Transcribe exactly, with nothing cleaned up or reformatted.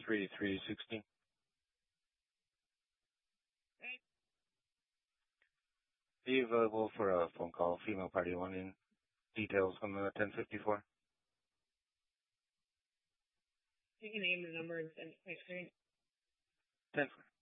three three sixteen. Are you available for a phone call? Female party wanting details on the ten fifty-four. You can name the number and send it. ten.